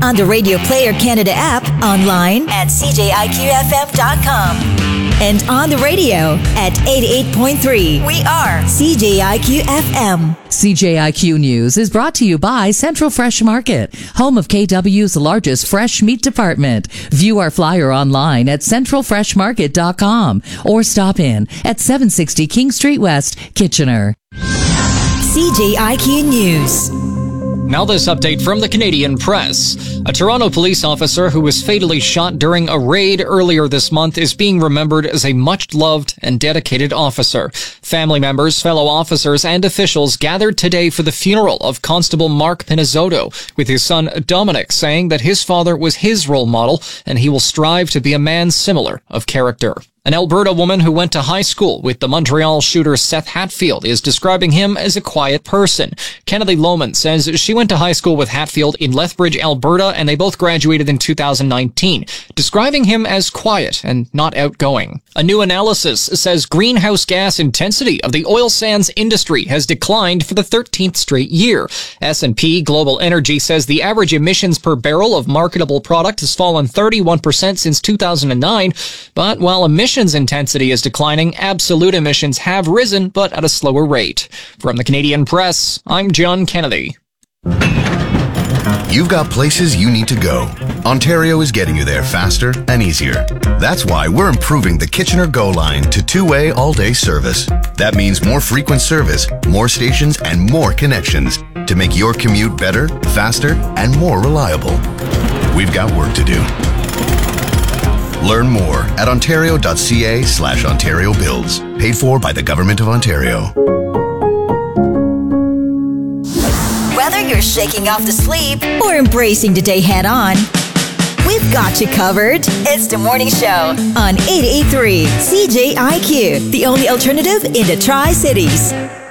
on the Radio Player Canada app, online at cjiqfm.com, and on the radio at 88.3. We are CJIQ FM. CJIQ News is brought to you by Central Fresh Market, home of KW's largest fresh meat department. View our flyer online at centralfreshmarket.com or stop in at 760 King Street West, Kitchener. CJIQ News. Now this update from the Canadian Press. A Toronto police officer who was fatally shot during a raid earlier this month is being remembered as a much-loved and dedicated officer. Family members, fellow officers, and officials gathered today for the funeral of Constable Mark Pinizzotto, with his son Dominic saying that his father was his role model and he will strive to be a man similar of character. An Alberta woman who went to high school with the Montreal shooter Seth Hatfield is describing him as a quiet person. Kennedy Lohman says she went to high school with Hatfield in Lethbridge, Alberta, and they both graduated in 2019, describing him as quiet and not outgoing. A new analysis says greenhouse gas intensity of the oil sands industry has declined for the 13th straight year. S&P Global Energy says the average emissions per barrel of marketable product has fallen 31% since 2009, but while emissions intensity is declining, absolute emissions have risen, but at a slower rate. From the Canadian Press, I'm John Kennedy. You've got places you need to go. Ontario is getting you there faster and easier. That's why we're improving the Kitchener Go line to two-way all-day service. That means more frequent service, more stations, and more connections to make your commute better, faster, and more reliable. We've got work to do. Learn more at ontario.ca/Ontario Builds. Paid for by the Government of Ontario. Whether you're shaking off the sleep or embracing the day head on, we've got you covered. It's the morning show on 88.3 CJIQ, the only alternative in the Tri-Cities.